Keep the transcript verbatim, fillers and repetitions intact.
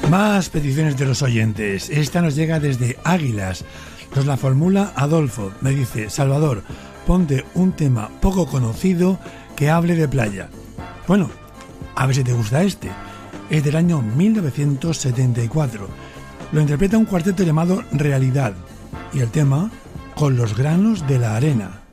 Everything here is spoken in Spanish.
Más peticiones de los oyentes. Esta nos llega desde Águilas. Nos la formula Adolfo. Me dice: Salvador, ponte un tema poco conocido que hable de playa. Bueno, a ver si te gusta este. Es del año mil novecientos setenta y cuatro. Lo interpreta un cuarteto llamado Realidad. Y el tema: Con los granos de la arena.